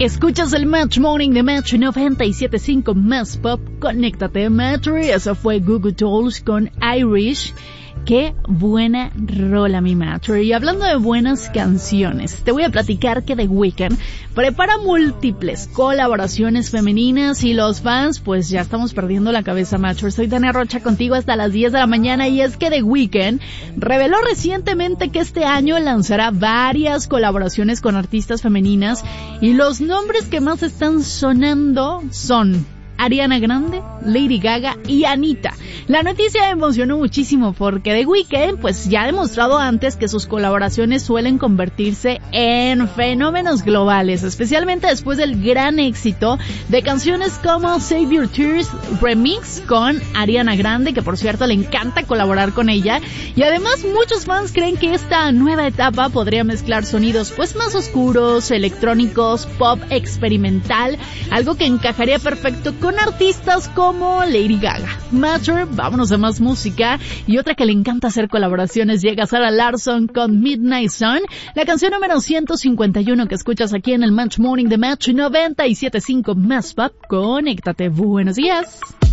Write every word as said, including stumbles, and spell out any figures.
Escuchas el Match Morning de Match noventa y siete punto cinco Más Pop. Conéctate, Match. Eso fue Google Dolls con Irish. Qué buena rola, mi Match. Y hablando de buenas canciones, te voy a platicar que The Weeknd prepara múltiples colaboraciones femeninas y los fans pues ya estamos perdiendo la cabeza, Match. Soy Tania Rocha contigo hasta las diez de la mañana y es que The Weeknd reveló recientemente que este año lanzará varias colaboraciones con artistas femeninas y los nombres que más están sonando son Ariana Grande, Lady Gaga y Anitta. La noticia me emocionó muchísimo porque The Weeknd pues ya ha demostrado antes que sus colaboraciones suelen convertirse en fenómenos globales, especialmente después del gran éxito de canciones como Save Your Tears Remix con Ariana Grande, que por cierto le encanta colaborar con ella, y además muchos fans creen que esta nueva etapa podría mezclar sonidos pues más oscuros, electrónicos, pop experimental, algo que encajaría perfecto con artistas como Lady Gaga. Matter, vámonos a más música. Y otra que le encanta hacer colaboraciones, llega Sarah Larsson con Midnight Sun, la canción número ciento cincuenta y uno que escuchas aquí en el Match Morning de Match noventa y siete punto cinco Más Pop. Conéctate, buenos días.